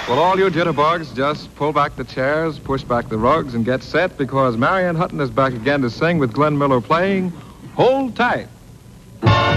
Well, all you jitterbugs, just pull back the chairs, push back the rugs, and get set because Marianne Hutton is back again to sing with Glenn Miller playing Hold Tight.